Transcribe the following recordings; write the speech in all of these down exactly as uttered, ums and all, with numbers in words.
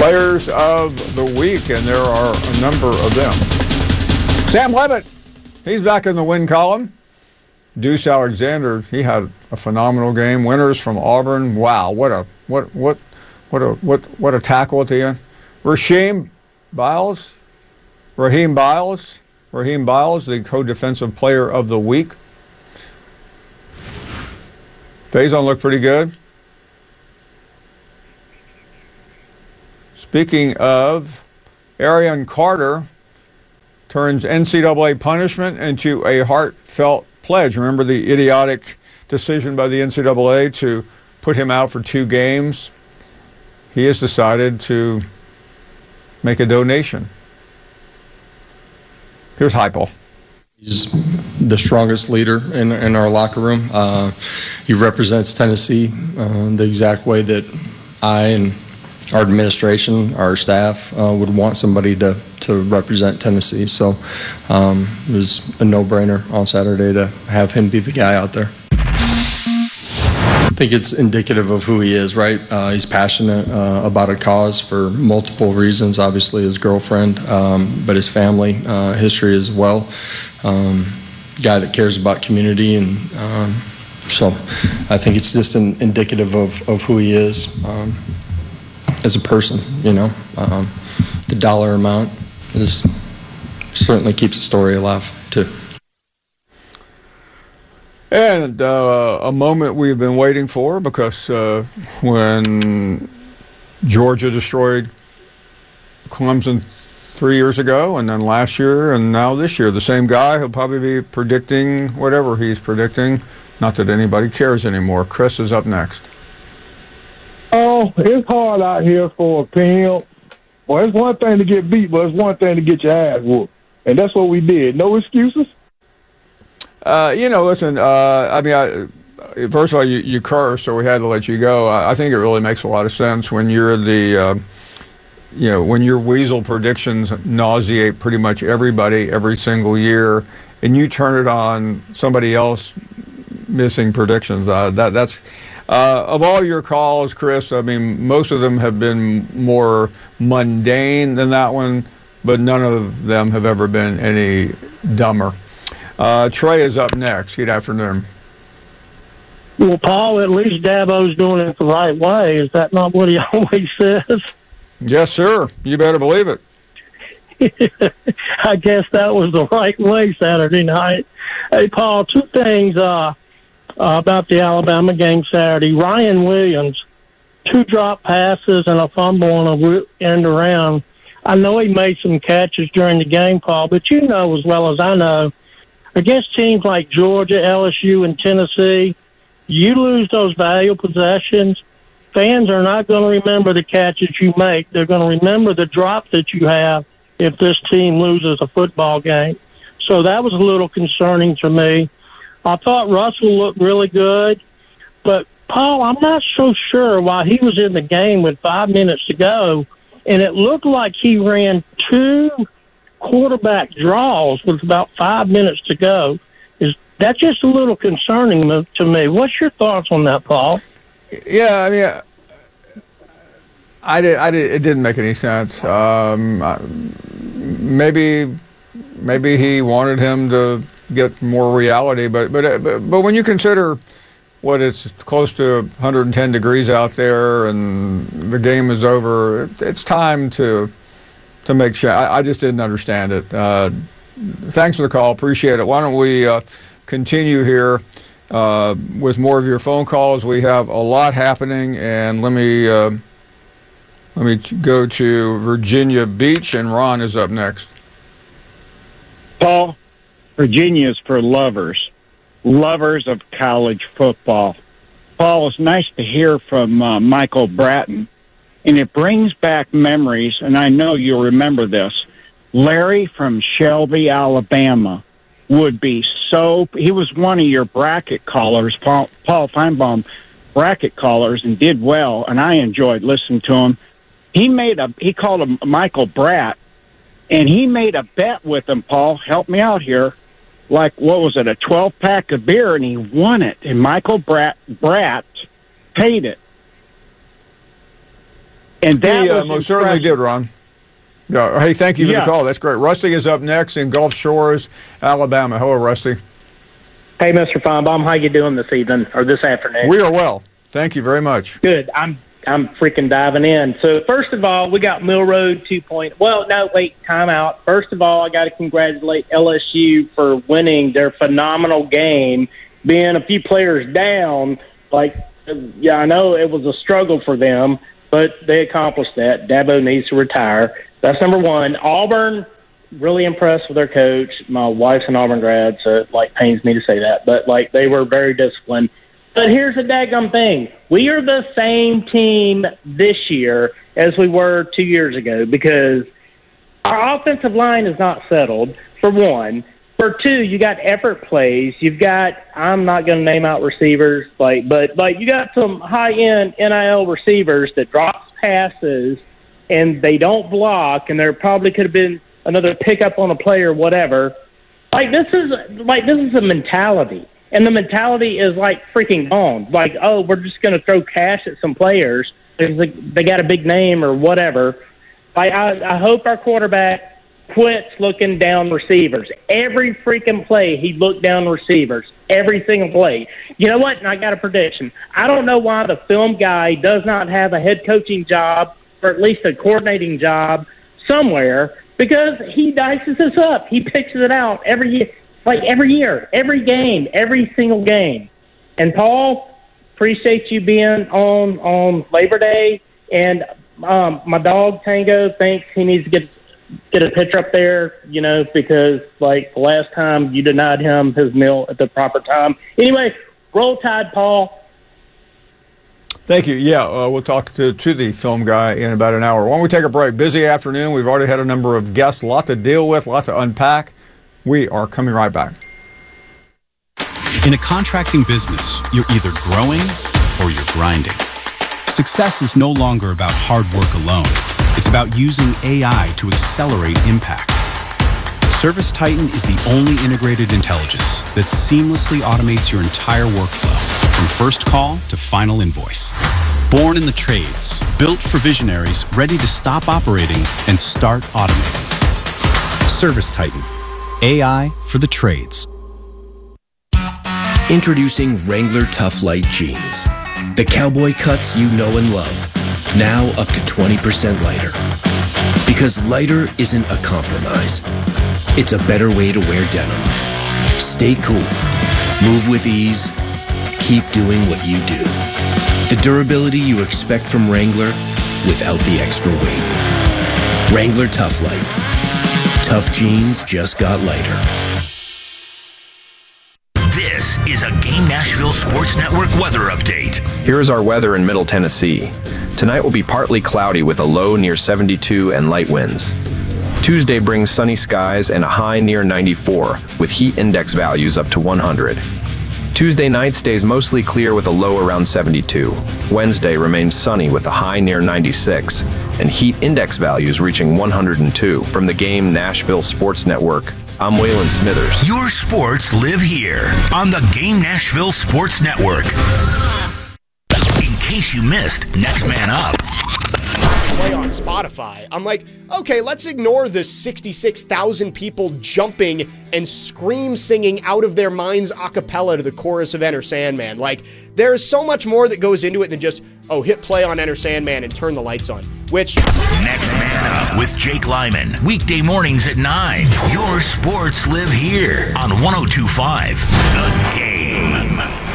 Players of the Week, and there are a number of them. Sam Levitt, he's back in the win column. Deuce Alexander, he had a phenomenal game. Winners from Auburn. Wow, what a what what what a what what a tackle at the end. Raheem Biles, Raheem Biles, Raheem Biles, the co-defensive player of the week. Faison looked pretty good. Speaking of, Arian Carter turns N C double A punishment into a heartfelt pledge. Remember the idiotic decision by the N C double A to put him out for two games? He has decided to make a donation. Here's Heupel. He's the strongest leader in, in our locker room. Uh, he represents Tennessee uh, the exact way that I and our administration, our staff, uh, would want somebody to, to represent Tennessee. So um, it was a no-brainer on Saturday to have him be the guy out there. I think it's indicative of who he is, right? Uh, he's passionate uh, about a cause for multiple reasons. Obviously, his girlfriend, um, but his family uh, history as well. Um, guy that cares about community, and um, so I think it's just an indicative of, of who he is um, as a person. You know, um, the dollar amount is certainly keeps the story alive too. And uh, a moment we've been waiting for, because uh, when Georgia destroyed Clemson three years ago, and then last year, and now this year, the same guy who'll probably be predicting whatever he's predicting. Not that anybody cares anymore. Chris is up next. Oh, it's hard out here for a pimp. Well, it's one thing to get beat, but it's one thing to get your ass whooped. And that's what we did. No excuses. Uh, you know, listen, uh, I mean, I, first of all, you, you cursed, so we had to let you go. I, I think it really makes a lot of sense when you're the, uh, you know, when your weasel predictions nauseate pretty much everybody every single year, and you turn it on somebody else missing predictions. Uh, that that's uh, of all your calls, Chris. I mean, most of them have been more mundane than that one, but none of them have ever been any dumber. Uh, Trey is up next. Good afternoon. Well, Paul, at least Dabo's doing it the right way. Is that not what he always says? Yes, sir. You better believe it. I guess that was the right way Saturday night. Hey, Paul, two things uh, uh, about the Alabama game Saturday. Ryan Williams, two drop passes and a fumble on a end around. I know he made some catches during the game, Paul, but you know as well as I know, against teams like Georgia, L S U, and Tennessee, you lose those valuable possessions, fans are not going to remember the catches you make. They're going to remember the drop that you have if this team loses a football game. So that was a little concerning to me. I thought Russell looked really good, but, Paul, I'm not so sure why he was in the game with five minutes to go, and it looked like he ran two quarterback draws with about five minutes to go. Is that just a little concerning to me? What's your thoughts on that, Paul? Yeah, I mean, I did. I did. It didn't make any sense. Um, maybe, maybe he wanted him to get more reality, but but but, but when you consider what it's close to one hundred ten degrees out there and the game is over, it, it's time to. To make sure, I, I just didn't understand it. Uh, thanks for the call, appreciate it. Why don't we uh, continue here uh, with more of your phone calls? We have a lot happening, and let me uh, let me go to Virginia Beach, and Ron is up next. Paul, Virginia is for lovers, lovers of college football. Paul, it's nice to hear from uh, Michael Bratton. And it brings back memories, and I know you'll remember this. Larry from Shelby, Alabama, would be so... He was one of your bracket callers, Paul, Paul Feinbaum bracket callers, and did well, and I enjoyed listening to him. He made a... He called him Michael Bratt, and he made a bet with him, Paul. Help me out here. Like, what was it, a twelve-pack of beer, and he won it. And Michael Bratt, Bratt paid it. And that he uh, was most certainly impressive. did, Ron. Yeah, hey, thank you for Yeah. the call. That's great. Rusty is up next in Gulf Shores, Alabama. Hello, Rusty. Hey, Mister Feinbaum, how you doing this evening or this afternoon? We are well. Thank you very much. Good. I'm I'm freaking diving in. So first of all, we got Mill Road two point oh. Well, no, wait, time out. First of all, I got to congratulate L S U for winning their phenomenal game, being a few players down. Like, yeah, I know it was a struggle for them, but they accomplished that. Dabo needs to retire. That's number one. Auburn, really impressed with their coach. My wife's an Auburn grad, so it, like, pains me to say that. But, like, they were very disciplined. But here's the daggum thing. We are the same team this year as we were two years ago because our offensive line is not settled, for one. For two, you got effort plays. You've got, I'm not going to name out receivers, like, but like you got some high-end N I L receivers that drops passes and they don't block, and there probably could have been another pickup on a play or whatever. Like this is like this is a mentality. And the mentality is, like, freaking gone. Like, oh, we're just going to throw cash at some players because they got a big name or whatever. Like, I, I hope our quarterback quits looking down receivers. Every freaking play, he looked down receivers. Every single play. You know what? And I got a prediction. I don't know why the film guy does not have a head coaching job or at least a coordinating job somewhere because he dices us up. He picks it out every year. Like every year, every game, every single game. And Paul, appreciate you being on on Labor Day. And um, my dog Tango thinks he needs to get get a picture up there, you know, because like the last time you denied him his meal at the proper time. Anyway, roll Tide, Paul. Thank you. Yeah, uh, we'll talk to, to the film guy in about an hour. Why don't we take a break? Busy afternoon. We've already had a number of guests, a lot to deal with, lots to unpack. We are coming right back. In a contracting business, you're either growing or you're grinding. Success is no longer about hard work alone. It's about using A I to accelerate impact. ServiceTitan is the only integrated intelligence that seamlessly automates your entire workflow, from first call to final invoice. Born in the trades, built for visionaries ready to stop operating and start automating. ServiceTitan. A I for the trades. Introducing Wrangler Tough Light Jeans. The cowboy cuts you know and love. Now up to twenty percent lighter. Because lighter isn't a compromise. It's a better way to wear denim. Stay cool. Move with ease. Keep doing what you do. The durability you expect from Wrangler without the extra weight. Wrangler Tough Light. Tough jeans just got lighter. This is a Game Nashville Sports Network weather update. Here is our weather in Middle Tennessee. Tonight will be partly cloudy with a low near seventy-two and light winds. Tuesday brings sunny skies and a high near ninety-four, with heat index values up to one hundred. Tuesday night stays mostly clear with a low around seventy-two. Wednesday remains sunny with a high near ninety-six, and heat index values reaching one hundred two. From the Game Nashville Sports Network, I'm Waylon Smithers. Your sports live here on the Game Nashville Sports Network. In case you missed Next Man Up. Play on Spotify. I'm like, okay, let's ignore the sixty-six thousand people jumping and scream singing out of their minds a cappella to the chorus of Enter Sandman. Like, there's so much more that goes into it than just, oh, hit play on Enter Sandman and turn the lights on. Which... Next Man Up with Jake Lyman. Weekday mornings at nine. Your sports live here on one oh two point five The Game.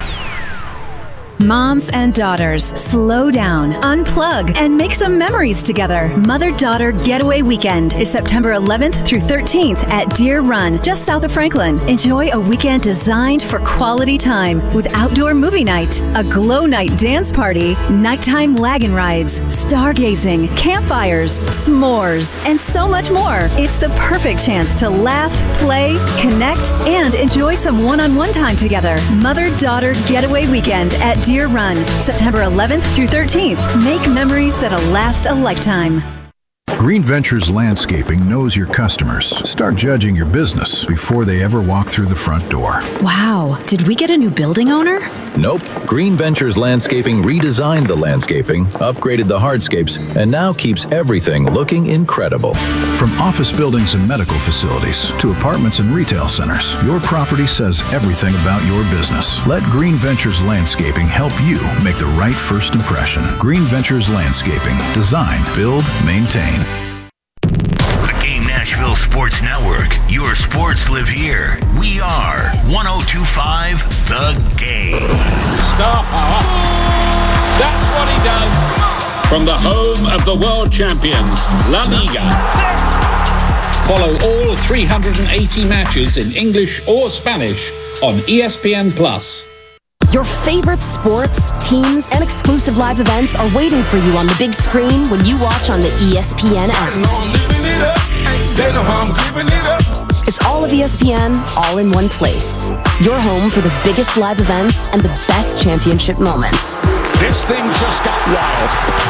Moms and daughters, slow down, unplug, and make some memories together. Mother-Daughter Getaway Weekend is September eleventh through thirteenth at Deer Run, just south of Franklin. Enjoy a weekend designed for quality time with outdoor movie night, a glow night dance party, nighttime wagon rides, stargazing, campfires, s'mores, and so much more. It's the perfect chance to laugh, play, connect, and enjoy some one-on-one time together. Mother-Daughter Getaway Weekend at Deer Run, September eleventh through thirteenth. Make memories that'll last a lifetime. Green Ventures Landscaping knows your customers. Start judging your business before they ever walk through the front door. Wow, did we get a new building owner? Nope. Green Ventures Landscaping redesigned the landscaping, upgraded the hardscapes, and now keeps everything looking incredible. From office buildings and medical facilities to apartments and retail centers, your property says everything about your business. Let Green Ventures Landscaping help you make the right first impression. Green Ventures Landscaping. Design, build, maintain. The Game Nashville Sports Network. Your sports live here. We are one oh two point five The Game. Star power. That's what he does. From the home of the world champions, La Liga. Follow all three hundred eighty matches in English or Spanish on E S P N Plus. Your favorite sports, teams, and exclusive live events are waiting for you on the big screen when you watch on the E S P N app. It's all of E S P N, all in one place. Your home for the biggest live events and the best championship moments. This thing just got wild.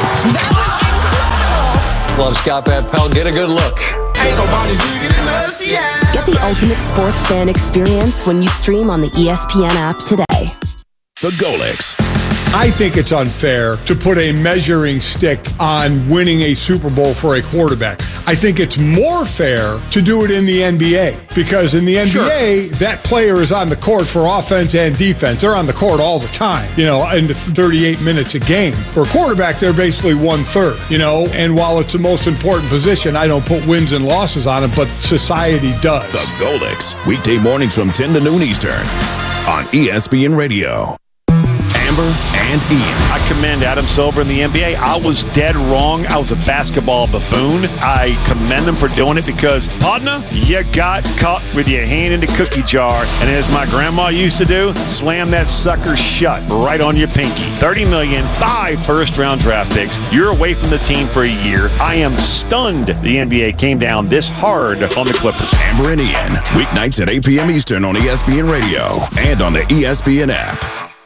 Love Scott Van Pelt. Get a good look. Ain't nobody bigger than us, yeah. Get the ultimate sports fan experience when you stream on the E S P N app today. The Golix. I think it's unfair to put a measuring stick on winning a Super Bowl for a quarterback. I think it's more fair to do it in the N B A because in the N B A, sure, that player is on the court for offense and defense. They're on the court all the time, you know, in thirty-eight minutes a game. For a quarterback, they're basically one-third, you know, and while it's the most important position, I don't put wins and losses on it, but society does. The Golix, weekday mornings from ten to noon Eastern on E S P N Radio. Amber and Ian. I commend Adam Silver in the N B A. I was dead wrong. I was a basketball buffoon. I commend him for doing it because, partner, you got caught with your hand in the cookie jar. And as my grandma used to do, slam that sucker shut right on your pinky. thirty million dollars, five first-round draft picks. You're away from the team for a year. I am stunned the N B A came down this hard on the Clippers. Amber and Ian, weeknights at eight p.m. Eastern on E S P N Radio and on the E S P N app.